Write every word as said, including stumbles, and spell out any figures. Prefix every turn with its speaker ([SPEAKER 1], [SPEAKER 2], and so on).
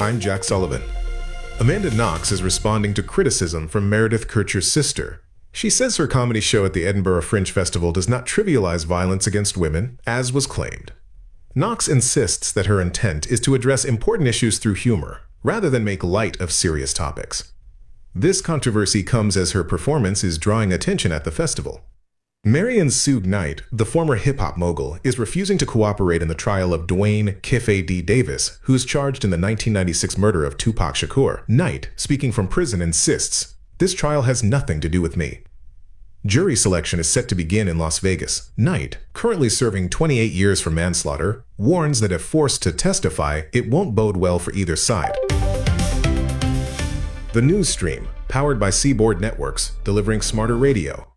[SPEAKER 1] I'm Jack Sullivan. Amanda Knox is responding to criticism from Meredith Kercher's sister. She says her comedy show at the Edinburgh Fringe Festival does not trivialize violence against women, as was claimed. Knox insists that her intent is to address important issues through humor, rather than make light of serious topics. This controversy comes as her performance is drawing attention at the festival. Marion Suge Knight, the former hip-hop mogul, is refusing to cooperate in the trial of Dwayne Kiffe D. Davis, who is charged in the nineteen ninety-six murder of Tupac Shakur. Knight, speaking from prison, insists, "This trial has nothing to do with me." Jury selection is set to begin in Las Vegas. Knight, currently serving twenty-eight years for manslaughter, warns that if forced to testify, it won't bode well for either side. The News Stream, powered by Seaboard Networks, delivering smarter radio.